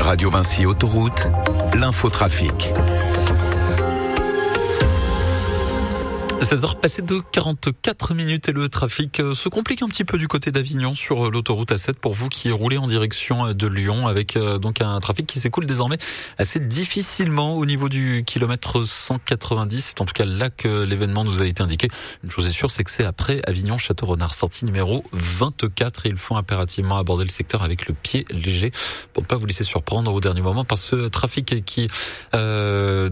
Radio Vinci Autoroute, l'infotrafic. 16h passées de 44 minutes et le trafic se complique un petit peu du côté d'Avignon sur l'autoroute A7 pour vous qui roulez en direction de Lyon avec donc un trafic qui s'écoule désormais assez difficilement au niveau du kilomètre 190. C'est en tout cas là que l'événement nous a été indiqué. Une chose est sûre, c'est que c'est après Avignon-Château-Renard, sortie numéro 24 et il faut impérativement aborder le secteur avec le pied léger pour ne pas vous laisser surprendre au dernier moment par ce trafic qui est un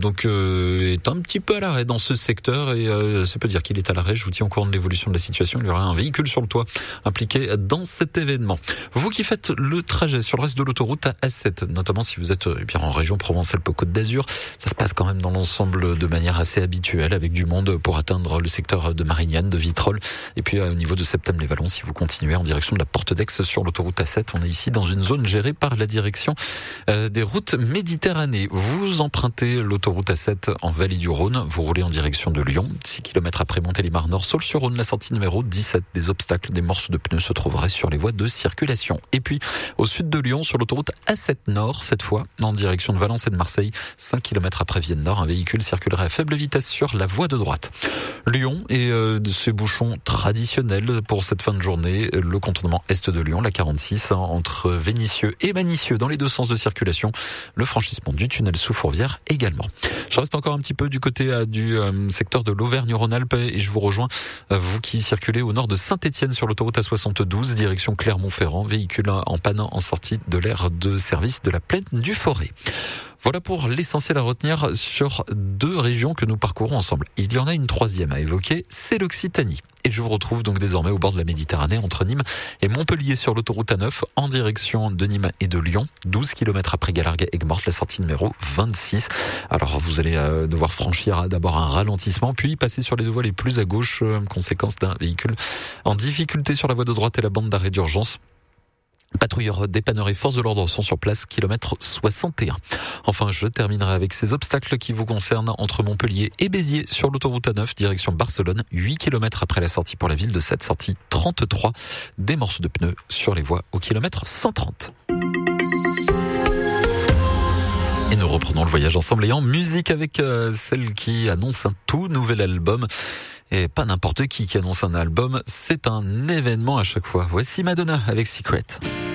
petit peu à l'arrêt dans ce secteur et ça peut dire qu'il est à l'arrêt. Je vous tiens au courant de l'évolution de la situation. Il y aura un véhicule sur le toit impliqué dans cet événement. Vous qui faites le trajet sur le reste de l'autoroute à A7, notamment si vous êtes en région Provence-Alpes-Côte d'Azur, ça se passe quand même dans l'ensemble de manière assez habituelle avec du monde pour atteindre le secteur de Marignane, de Vitrolles et puis au niveau de Septèmes-les-Vallons. Si vous continuez en direction de la Porte d'Aix sur l'autoroute A7, on est ici dans une zone gérée par la direction des routes Méditerranée. Vous empruntez l'autoroute A7 en Vallée du Rhône, vous roulez en direction de Lyon. 6 km après Montélimar-Nord, Saulx-sur-Rhône, la sortie numéro 17. Des obstacles, des morceaux de pneus se trouveraient sur les voies de circulation. Et puis, au sud de Lyon, sur l'autoroute A7 Nord, cette fois, en direction de Valence et de Marseille, 5 km après Vienne-Nord, un véhicule circulerait à faible vitesse sur la voie de droite. Lyon et de ces bouchons traditionnels pour cette fin de journée, le contournement est de Lyon, la 46, entre Vénissieux et Manicieux, dans les deux sens de circulation, le franchissement du tunnel sous Fourvière également. Je reste encore un petit peu du côté du secteur de l'Auvergne-Rhône-Alpes et je vous rejoins, vous qui circulez au nord de Saint-Étienne sur l'autoroute A72, direction Clermont-Ferrand, véhicule en panne en sortie de l'aire de service de la plaine du Forêt. Voilà pour l'essentiel à retenir sur deux régions que nous parcourons ensemble. Il y en a une troisième à évoquer, c'est l'Occitanie. Et je vous retrouve donc désormais au bord de la Méditerranée entre Nîmes et Montpellier sur l'autoroute A9 en direction de Nîmes et de Lyon. 12 km après Galargues-Aigues-Mortes, la sortie numéro 26. Alors vous allez devoir franchir d'abord un ralentissement puis passer sur les deux voies les plus à gauche, conséquence d'un véhicule en difficulté sur la voie de droite et la bande d'arrêt d'urgence. Patrouilleurs, dépanneurs et forces de l'ordre sont sur place, kilomètre 61. Enfin, je terminerai avec ces obstacles qui vous concernent entre Montpellier et Béziers sur l'autoroute A9, direction Barcelone, 8 km après la sortie pour la ville de cette sortie 33. Des morceaux de pneus sur les voies au kilomètre 130. Et nous reprenons le voyage ensemble et en musique avec celle qui annonce un tout nouvel album. Et pas n'importe qui annonce un album, c'est un événement à chaque fois. Voici Madonna avec Secret.